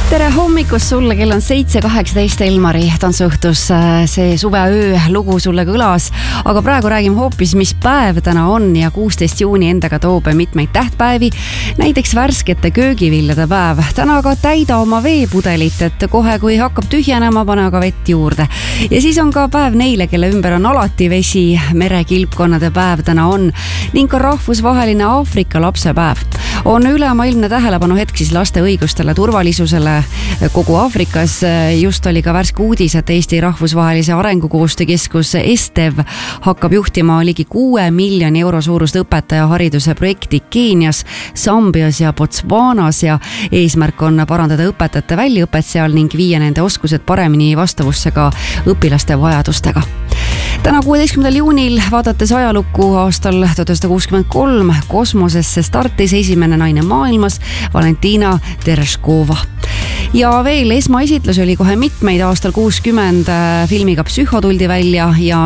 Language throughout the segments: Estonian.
Tere hommikust sulle, kell on 7:18 Elmari tantsuõhtus. See suveöö lugu sulle kõlas, aga praegu räägime hoopis, mis päev täna on ja 16 juuni endaga toob mitmeid tähtpäevi. Näiteks värskete köögiviljade päev. Täna ka täida oma veepudelit, et kohe kui hakkab tühjenema, pane aga vett juurde. Ja siis on ka päev neile, kelle ümber on alati vesi. Merekilpkonnade päev täna on ning ka rahvusvaheline Aafrika lapsepäev. On ülemaailmne tähelepanu hetk siis laste õigustele, turvalisusele kogu Aafrikas. Just oli ka värske uudis, et Eesti rahvusvahelise arengukoostöökeskus ESTEV hakkab juhtima ligi 6 miljoni euro suurust õpetajahariduse projekti Keenias, Sambias ja Botswanas ja eesmärk on parandada õpetajate väljaõpet seal ning viia nende oskused paremini vastavusse ka õpilaste vajadustega. Täna 16. juunil, vaadates ajalukku aastal 1963, kosmosesse startis esimene naine maailmas, Valentina Tereshkova. Ja veel esmaesitlusi oli kohe mitmeid. Aastal 60 filmiga Psühho tuldi välja ja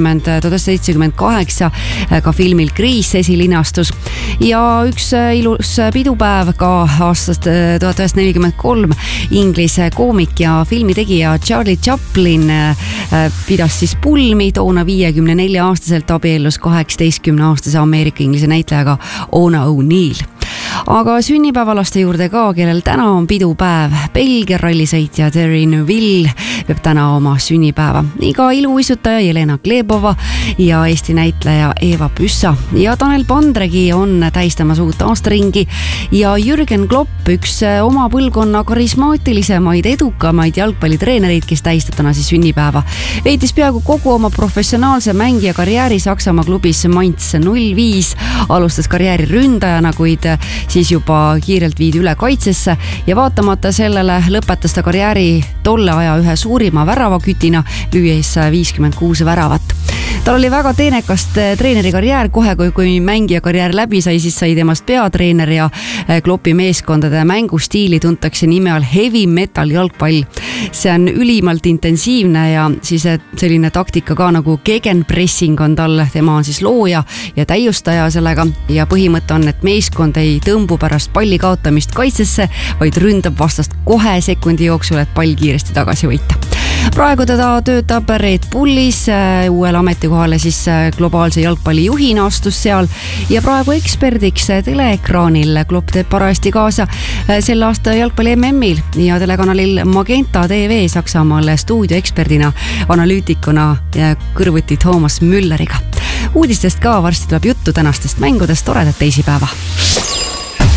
1978 ka filmil Kriis esilinastus. Ja üks ilus pidupäev ka aastast 1943. Inglise koomik ja filmitegija Charlie Chaplin pidas siis pulmi. Toona 54-aastaselt abiellus 18-aastase Ameerika-Inglise näitlejaga Ona O'Neill. Aga sünnipäevalaste juurde ka, kellel täna on pidupäev. Belgia rallisõitja Thierry Neuville peab täna oma sünnipäeva. Nii ka iluuisutaja Jelena Glebova ja Eesti näitleja Eva Püssa. Ja Tanel Pandregi on täistamas uut aastaringi. Ja Jürgen Klopp, üks oma põlvkonna karismaatilisemaid, edukamaid jalgpallitreenereid, kes tähistab täna siis sünnipäeva. Veetis peaaegu kogu oma professionaalse mängija karjääri Saksamaa klubis Mainz 05. Alustas karjääri ründajana, kuid siis juba kiirelt viidi üle kaitsesse ja vaatamata sellele lõpetas ta karjääri tolle aja ühe suurima väravakütina, lüües 56 väravat. Tal oli väga teenekast treeneri karjäär. Kohe kui mängija karjäär läbi sai, siis sai temast peatreener ja Kloppi meeskondade mängustiili tuntakse nime all heavy metal jalgpall. See on ülimalt intensiivne ja siis selline taktika ka nagu gegenpressing on tal. Tema on siis looja ja täiustaja sellega ja põhimõte on, et meeskond ei tõmbu pärast palli kaotamist kaitsesse, vaid ründab vastast kohe sekundi jooksul, et pall kiiresti tagasi võita. Praegu teda töötab Red Bullis, uuele ametikohale siis globaalse jalgpalli juhina astus seal ja praegu eksperdiks teleekraanil. Klopp teeb parajasti kaasa selle aasta jalgpalli MM-il ja telekanalil Magenta TV Saksamaal stuudioeksperdina, analüütikuna ja kõrvuti Thomas Mülleriga. Uudistest ka varsti tuleb juttu, tänastest mängudest. Toredat teisipäeva!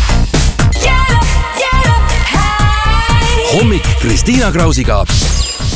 Hommik Kristiina Krausiga.